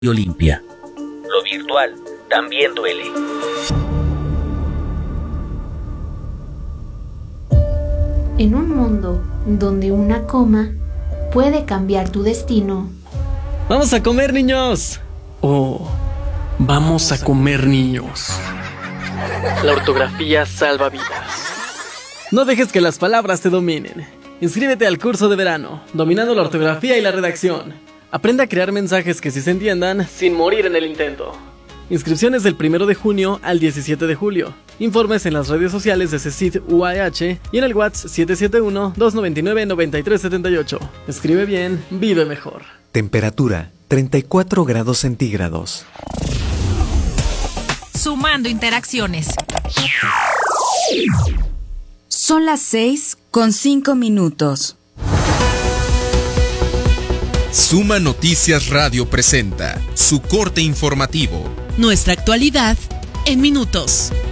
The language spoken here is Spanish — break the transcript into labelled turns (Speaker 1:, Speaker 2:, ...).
Speaker 1: limpia. Lo virtual también duele.
Speaker 2: En un mundo donde una coma puede cambiar tu destino.
Speaker 3: ¡Vamos a comer, niños!
Speaker 4: Vamos a comer, niños. La ortografía salva vidas.
Speaker 3: No dejes que las palabras te dominen. Inscríbete al curso de verano, dominando la ortografía y la redacción. Aprende a crear mensajes que sí se entiendan sin morir en el intento. Inscripciones del 1 de junio al 17 de julio. Informes en las redes sociales de CECID UAH y en el WhatsApp 771-299-9378. Escribe bien, vive mejor.
Speaker 5: Temperatura 34 grados centígrados.
Speaker 6: Sumando interacciones.
Speaker 7: Son las 6:05.
Speaker 8: Suma Noticias Radio presenta su corte informativo.
Speaker 6: Nuestra actualidad en minutos.